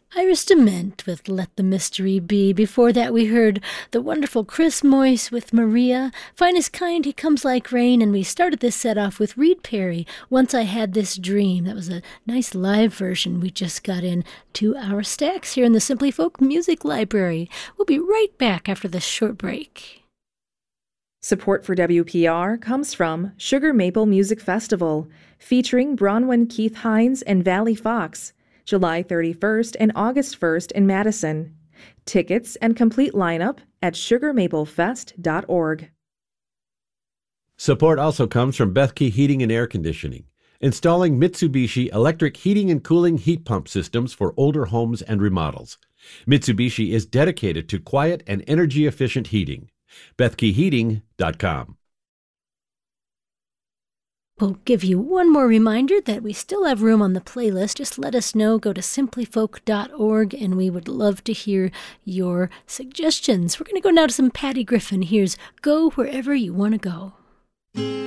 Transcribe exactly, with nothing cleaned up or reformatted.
Iris Dement with Let the Mystery Be. Before that, we heard the wonderful Chris Moyce with Maria, Finest Kind, He Comes Like Rain, and we started this set off with Reed Perry, Once I Had This Dream. That was a nice live version we just got in to our stacks here in the Simply Folk Music Library. We'll be right back after this short break. Support for W P R comes from Sugar Maple Music Festival, featuring Bronwyn Keith Hines and Valley Fox, July thirty-first and August first in Madison. Tickets and complete lineup at sugar maple fest dot org. Support also comes from Bethke Heating and Air Conditioning, installing Mitsubishi electric heating and cooling heat pump systems for older homes and remodels. Mitsubishi is dedicated to quiet and energy-efficient heating. Bethke Heating dot com. We'll give you one more reminder that we still have room on the playlist. Just let us know. Go to simply folk dot org, and we would love to hear your suggestions. We're going to go now to some Patty Griffin. Here's Go Wherever You Want to Go.